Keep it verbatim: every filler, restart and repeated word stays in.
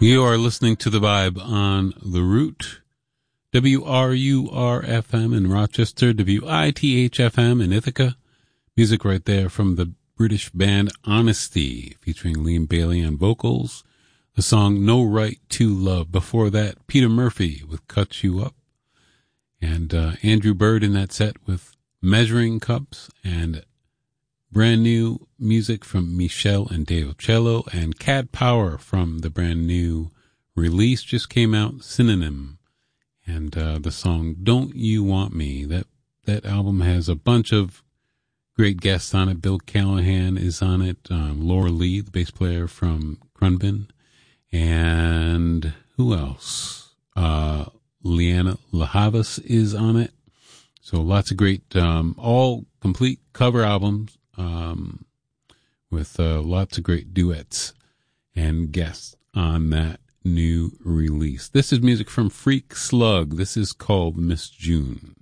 You are listening to The Vibe on The Root, W R U R F M in Rochester, W I T H F M in Ithaca. Music right there from the British band Honesty, featuring Liam Bailey on vocals. The song No Right to Love. Before that, Peter Murphy with Cut You Up. And uh, Andrew Bird in that set with Measuring Cups, and brand new music from Michelle and Dave Ocello, and Cat Power from the brand new release just came out, Synonym, and uh, the song Don't You Want Me. That that album has a bunch of great guests on it. Bill Callahan is on it, um, Laura Lee, the bass player from Crunbin, and who else? Uh, Liana Lahavas is on it. So lots of great, um, all complete cover albums. Um, with uh, lots of great duets and guests on that new release. This is music from Freak Slug. This is called Miss June.